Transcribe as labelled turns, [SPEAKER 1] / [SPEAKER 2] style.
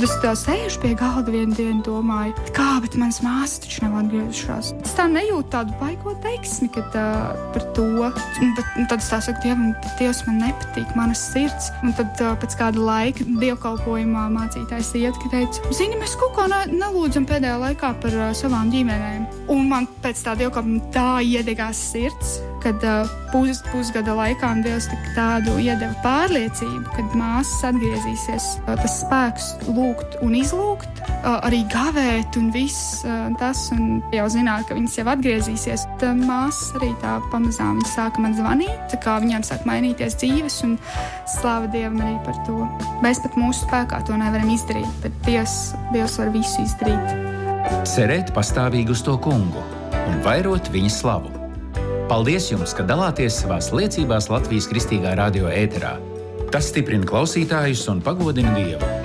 [SPEAKER 1] Tad es tā sēžu pie galda vienu dienu, domāju, kā, bet manas māsas taču nav atgriezušās. Es tā nejūtu tādu baigo teiksmi, kad par to. Tad es tā saku, Dievs, man nepatīk manas sirds. Un tad pēc kāda laika dievkalpojumā mācītājs iet, ka teica, zini, mēs kaut ko nelūdzam pēdējā laikā par savām ģimenēm. Un man pēc tā dievkalpojuma tā iedegās sirds, kad pusgada laikā Dievs tādu iedeva pārliecību, kad māsas atgriezīsies. Tas spēks lūgt un izlūgt, arī gavēt un viss tas, un jau zināt, ka viņas jau atgriezīsies. Tad māsas arī tā pamazām viņas sāka man zvanīt, tā kā viņām sāk mainīties dzīves, un slāva Dievam arī par to. Mēs pat mūsu spēkā to nevaram izdarīt, bet Dievs var visu izdarīt.
[SPEAKER 2] Cerēt pastāvīgi uz to kungu un vairot viņa slavu. Paldies jums, ka dalāties savās liecībās Latvijas Kristīgā radio ēterā. Tas stiprina klausītājus un pagodina Dievu.